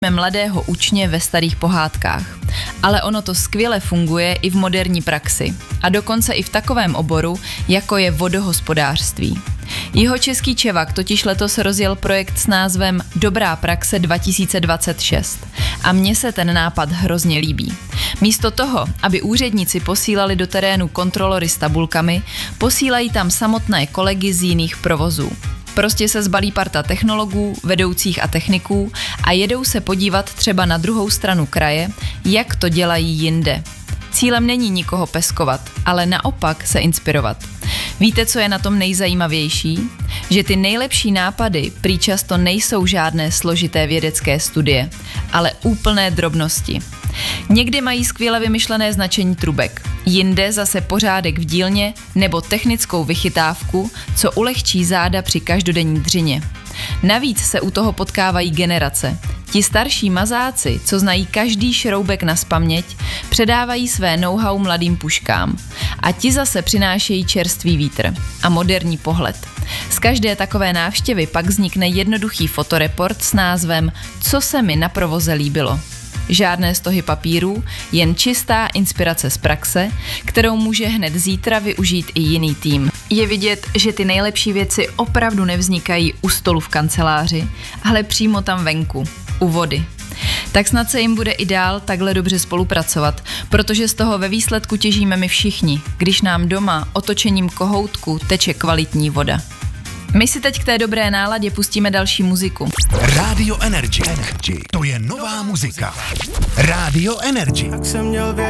mladého učně ve starých pohádkách. Ale ono to skvěle funguje i v moderní praxi. A dokonce i v takovém oboru, jako je vodohospodářství. Jihočeský Čevak totiž letos rozjel projekt s názvem Dobrá praxe 2026. A mně se ten nápad hrozně líbí. Místo toho, aby úředníci posílali do terénu kontrolory s tabulkami, posílají tam samotné kolegy z jiných provozů. Prostě se zbalí parta technologů, vedoucích a techniků a jedou se podívat třeba na druhou stranu kraje, jak to dělají jinde. Cílem není nikoho peskovat, ale naopak se inspirovat. Víte, co je na tom nejzajímavější? Že ty nejlepší nápady prý často nejsou žádné složité vědecké studie, ale úplné drobnosti. Někdy mají skvěle vymyšlené značení trubek, jinde zase pořádek v dílně nebo technickou vychytávku, co ulehčí záda při každodenní dřině. Navíc se u toho potkávají generace. Ti starší mazáci, co znají každý šroubek nazpaměť, předávají své know-how mladým puškám. A ti zase přinášejí čerstvý vítr a moderní pohled. Z každé takové návštěvy pak vznikne jednoduchý fotoreport s názvem Co se mi na provoze líbilo. Žádné stohy papírů, jen čistá inspirace z praxe, kterou může hned zítra využít i jiný tým. Je vidět, že ty nejlepší věci opravdu nevznikají u stolu v kanceláři, ale přímo tam venku, u vody. Tak snad se jim bude i dál takhle dobře spolupracovat, protože z toho ve výsledku těžíme my všichni, když nám doma otočením kohoutku teče kvalitní voda. My si teď k té dobré náladě pustíme další muziku. Radio Energy. To je nová muzika. Radio Energy.